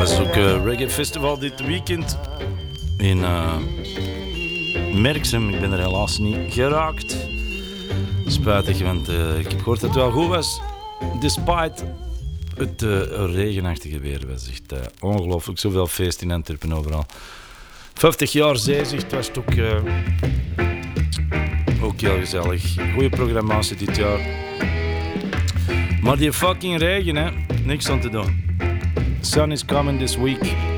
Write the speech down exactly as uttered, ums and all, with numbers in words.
was ook uh, Reggae Festival dit weekend in uh, Merksem. Ik ben er helaas niet geraakt. Spijtig, want uh, ik heb gehoord dat het wel goed was. Despite het uh, regenachtige weer was echt uh, ongelooflijk. Zoveel feest in Antwerpen overal. vijftig jaar zeezicht was het ook, uh, ook heel gezellig. Goeie programmatie dit jaar. Maar die fucking regen, hè. Niks aan te doen. Sun is coming this week.